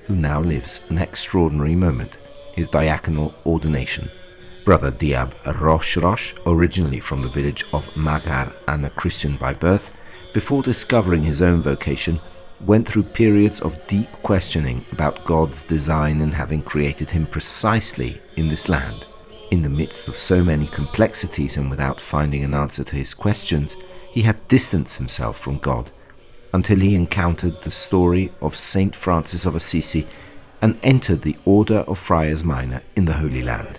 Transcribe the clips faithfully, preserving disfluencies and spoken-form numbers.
who now lives an extraordinary moment, his diaconal ordination. Brother Diab Rosh Rosh, originally from the village of Magar and a Christian by birth, before discovering his own vocation, went through periods of deep questioning about God's design in having created him precisely in this land. In the midst of so many complexities and without finding an answer to his questions, he had distanced himself from God, until he encountered the story of Saint Francis of Assisi and entered the Order of Friars Minor in the Holy Land.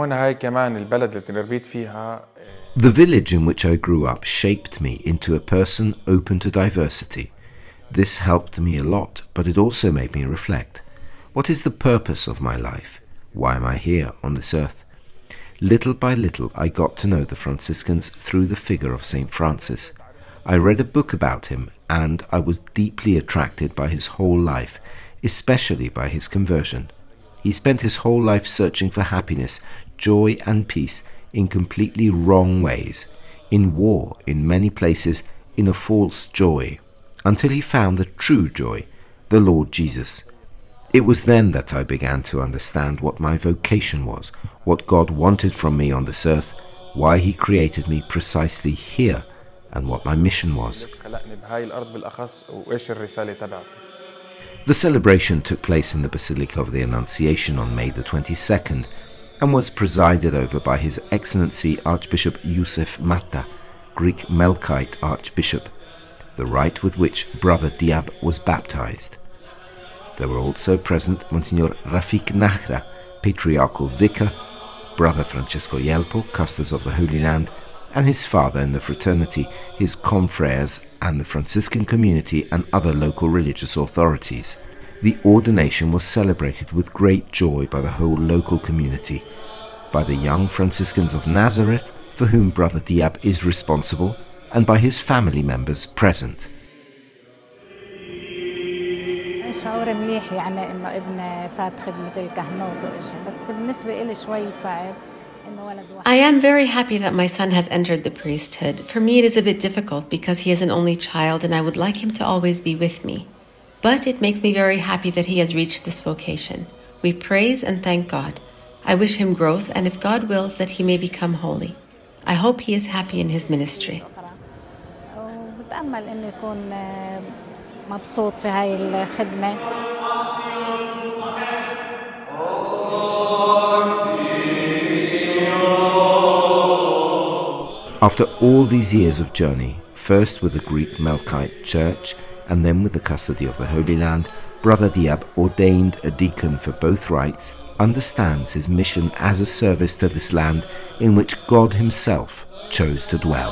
The village in which I grew up shaped me into a person open to diversity. This helped me a lot, but it also made me reflect. What is the purpose of my life? Why am I here on this earth? Little by little, I got to know the Franciscans through the figure of Saint Francis. I read a book about him, and I was deeply attracted by his whole life, especially by his conversion. He spent his whole life searching for happiness, joy and peace in completely wrong ways, in war in many places, in a false joy, until he found the true joy, the Lord Jesus. It was then that I began to understand what my vocation was, what God wanted from me on this earth, why he created me precisely here, and what my mission was. The celebration took place in the Basilica of the Annunciation on May the twenty-second and was presided over by His Excellency Archbishop Yusef Matta, Greek Melkite Archbishop, the rite with which Brother Diab was baptized. There were also present Monsignor Rafik Nahra, Patriarchal Vicar, Brother Francesco Yelpo, Custos of the Holy Land, and his father in the fraternity, his confreres, and the Franciscan community and other local religious authorities. The ordination was celebrated with great joy by the whole local community, by the young Franciscans of Nazareth, for whom Brother Diab is responsible, and by his family members present. شعور مليح يعني إنه ابن فات خدمة الكهنوت وإشي بس بالنسبة إلي شوي صعب إنه ولد واحد. I am very happy that my son has entered the priesthood. For me it is a bit difficult because he is an only child and I would like him to always be with me. But it makes me very happy that he has reached this vocation. We praise and thank God. I wish him growth and if God wills that he may become holy. I hope he is happy in his ministry. وبتأمل إنه يكون مبسوط في هاي الخدمة. After all these years of journey, first with the Greek Melkite Church and then with the custody of the Holy Land, Brother Diab, ordained a deacon for both rites, understands his mission as a service to this land in which God himself chose to dwell.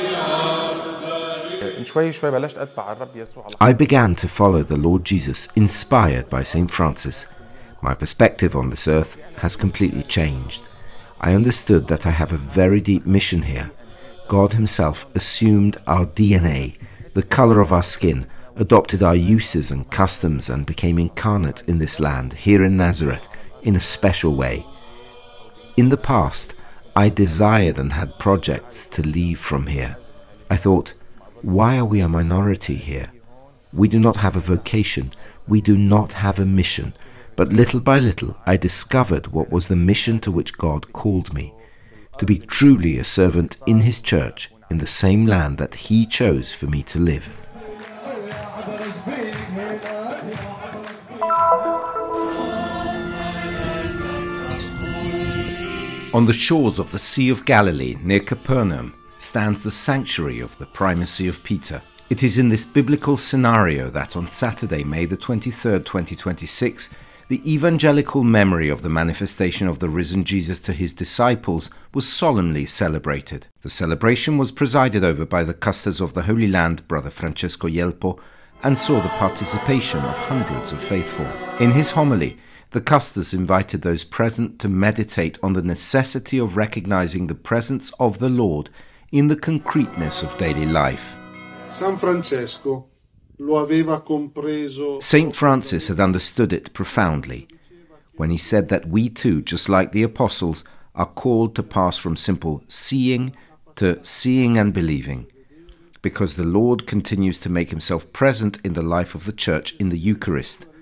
I began to follow the Lord Jesus, inspired by Saint Francis. My perspective on this earth has completely changed. I understood that I have a very deep mission here. God himself assumed our D N A, the color of our skin, adopted our uses and customs and became incarnate in this land, here in Nazareth, in a special way. In the past, I desired and had projects to leave from here. I thought, why are we a minority here? We do not have a vocation, we do not have a mission, but little by little I discovered what was the mission to which God called me, to be truly a servant in his church in the same land that he chose for me to live. On the shores of the Sea of Galilee, near Capernaum, stands the sanctuary of the primacy of Peter. It is in this biblical scenario that on Saturday, May the twenty-third, twenty twenty-six, the evangelical memory of the manifestation of the risen Jesus to his disciples was solemnly celebrated. The celebration was presided over by the Custos of the Holy Land, Brother Francesco Yelpo, and saw the participation of hundreds of faithful. In his homily, the Custos invited those present to meditate on the necessity of recognizing the presence of the Lord in the concreteness of daily life. San Francesco lo aveva compreso. Saint Francis had understood it profoundly when he said that we too, just like the apostles, are called to pass from simple seeing to seeing and believing, because the Lord continues to make himself present in the life of the Church in the Eucharist.